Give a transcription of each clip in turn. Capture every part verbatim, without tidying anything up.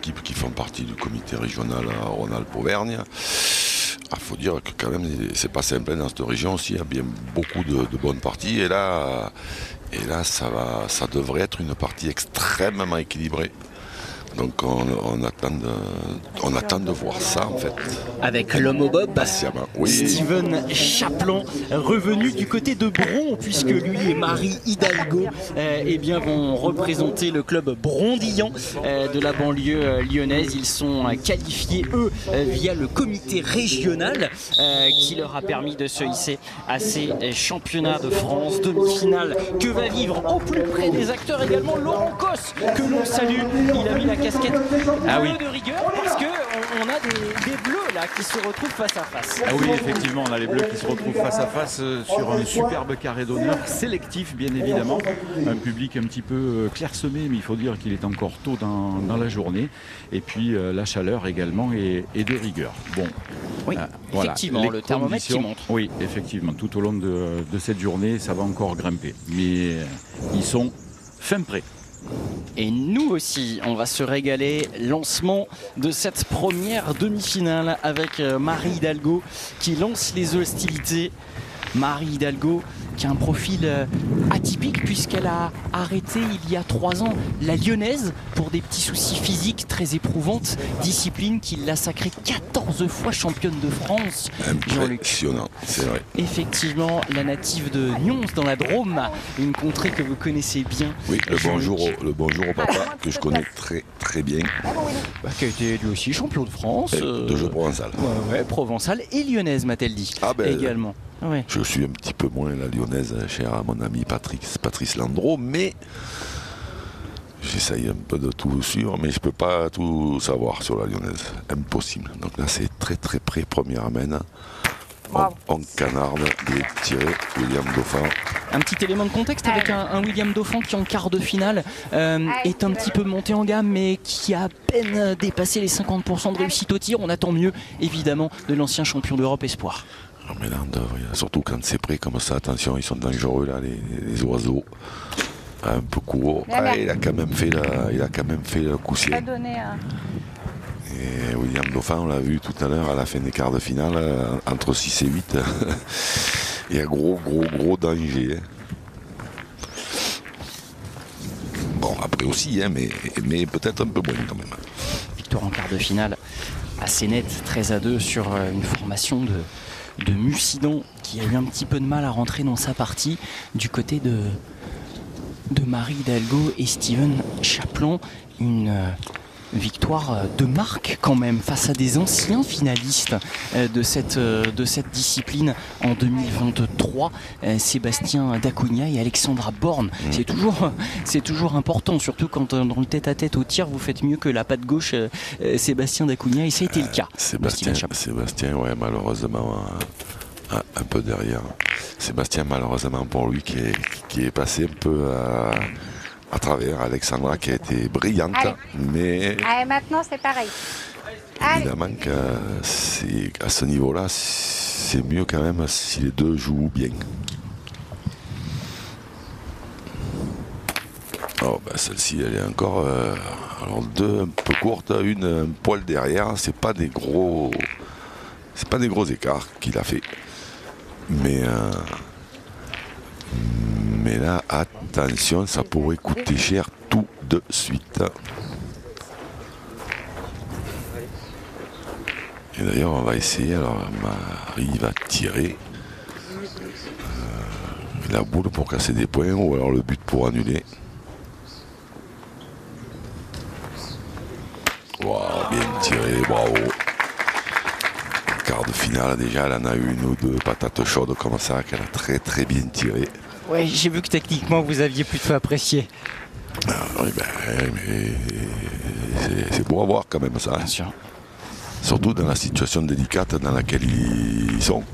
équipes qui font partie du comité régional à Rhône-Alpes-Auvergne. Il faut dire que quand même, c'est pas simple dans cette région aussi. Il y a bien beaucoup de, de bonnes parties. Et là, et là ça, va, ça devrait être une partie extrêmement équilibrée. Donc on, on, attend de, on attend de voir ça en fait. Avec l'homme au bob, oui. Steven Chaplon, revenu du côté de Bron, puisque lui et Marie Hidalgo euh, eh bien, vont représenter le club brondillant euh, de la banlieue euh, lyonnaise. Ils sont euh, qualifiés, eux, euh, via le comité régional euh, qui leur a permis de se hisser à ces championnats de France. Demi-finale que va vivre au plus près des acteurs également Laurent Cos, que l'on salue. Il a mis la casquette ah oui. de rigueur parce que on a des, des bleus là qui se retrouvent face à face. Ah oui, effectivement, on a les bleus qui se retrouvent face à face euh, sur un superbe carré d'honneur sélectif, bien évidemment. Un public un petit peu euh, clairsemé, mais il faut dire qu'il est encore tôt dans, dans la journée. Et puis euh, la chaleur également est, est de rigueur. Bon, oui, euh, effectivement, voilà, le thermomètre qui montre. Oui, effectivement, tout au long de, de cette journée, ça va encore grimper. Mais euh, ils sont fin prêts. Et nous aussi, on va se régaler. Lancement de cette première demi-finale avec Marie Hidalgo qui lance les hostilités. Marie Hidalgo qui a un profil atypique puisqu'elle a arrêté il y a trois ans la lyonnaise pour des petits soucis physiques très éprouvantes, discipline qui l'a sacrée quatorze fois championne de France. Impressionnant, c'est vrai. Effectivement, la native de Nyons dans la Drôme, une contrée que vous connaissez bien. Oui, le bonjour, au, le bonjour au papa que je connais très très bien. Bah, qui a été lui aussi champion de France. Euh, de jeu provençal. Ouais, ouais, provençal et lyonnaise m'a-t-elle dit. Ah ben, également. Ouais. Je suis un petit peu moins la lyonnaise, chère à mon ami Patrice, Patrice Landreau, mais j'essaye un peu de tout suivre, mais je ne peux pas tout savoir sur la lyonnaise. Impossible. Donc là, c'est très très près, première amène. On, on canarde des tirés William Dauphin. Un petit élément de contexte avec un, un William Dauphin qui en quart de finale euh, est un petit peu monté en gamme mais qui a à peine dépassé les cinquante pour cent de réussite au tir. On attend mieux évidemment de l'ancien champion d'Europe espoir. Non mais là, surtout quand c'est près comme ça, attention, ils sont dangereux là, les, les oiseaux. Un peu court. Ah, il a quand même fait, la, il a quand même fait le coup ciel. Et William Dauphin, on l'a vu tout à l'heure à la fin des quarts de finale, entre six et huit. Il y a gros, gros, gros danger. Bon, après aussi, hein, mais, mais peut-être un peu moins quand même. Victoire en quart de finale assez nette, treize à deux sur une formation de, de Mucidon qui a eu un petit peu de mal à rentrer dans sa partie du côté de, de Marie Hidalgo et Steven Chaplon. Une victoire de marque quand même face à des anciens finalistes de cette, de cette discipline en deux mille vingt-trois, Sébastien Dacugna et Alexandra Born. Mmh. C'est toujours, c'est toujours important, surtout quand dans le tête-à-tête au tir vous faites mieux que la patte gauche Sébastien Dacugna, et ça a été le cas. Euh, Sébastien, Sébastien ouais, malheureusement un, un peu derrière. Sébastien malheureusement pour lui qui est, qui est passé un peu à... à travers Alexandra qui a été brillante. Allez. Mais Allez, maintenant c'est pareil. Évidemment qu'à ce niveau-là, c'est mieux quand même si les deux jouent bien. Oh, ben celle-ci, elle est encore euh, alors deux un peu courte, une un poil derrière. C'est pas des gros, c'est pas des gros écarts qu'il a fait. Mais euh, Mais là, attention, ça pourrait coûter cher tout de suite. Et d'ailleurs, on va essayer. Alors, Marie va tirer euh, la boule pour casser des points ou alors le but pour annuler. Wow, bien tiré, bravo. Quart de finale, déjà, elle en a eu une ou deux patates chaudes comme ça, qu'elle a très très bien tiré. Ouais, j'ai vu que techniquement vous aviez plutôt apprécié. Ah, oui, ben, mais c'est beau à voir quand même ça. Bien sûr. Surtout dans la situation délicate dans laquelle ils sont.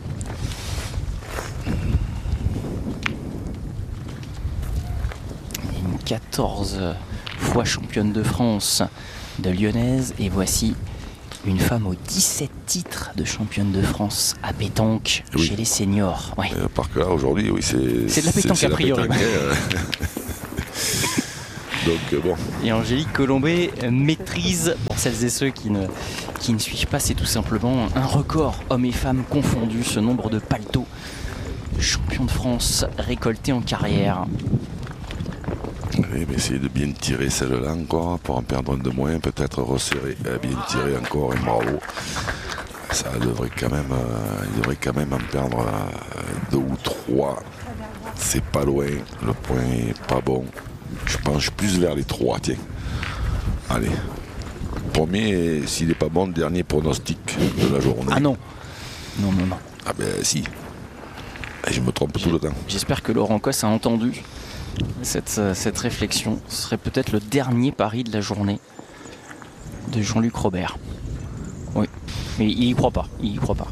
Une quatorze fois championne de France de lyonnaise, et voici une femme aux dix-sept titres de championne de France à pétanque, oui, chez les seniors. Ouais. Euh, par que là aujourd'hui, oui, c'est. C'est de la pétanque a priori. Pétanque, euh... Donc bon. Et Angélique Colombet maîtrise, pour celles et ceux qui ne, qui ne suivent pas, c'est tout simplement un record, hommes et femmes confondus, ce nombre de paletots champion de France récoltés en carrière. Oui, mais essayer de bien tirer celle-là encore pour en perdre un de moins, peut-être resserrer, bien tirer encore et bravo. Ça devrait quand même, euh, il devrait quand même en perdre euh, deux ou trois. C'est pas loin, le point est pas bon. Je penche plus vers les trois, tiens. Allez. Premier, s'il n'est pas bon, dernier pronostic de la journée. Ah non. Non, non, non. Ah ben si. Et je me trompe tout le temps. J'espère que Laurent Cosse a entendu cette, cette réflexion. Ce serait peut-être le dernier pari de la journée de Jean-Luc Robert. Oui. Mais il y croit pas. Il y croit pas.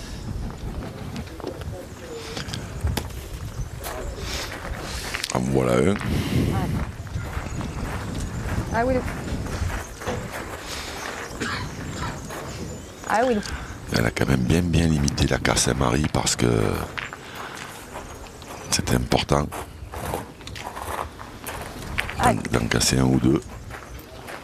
En voilà un. Ah oui. Ah oui. Elle a quand même bien bien limité la casse à Marie parce que c'était important d'en, d'en casser un ou deux.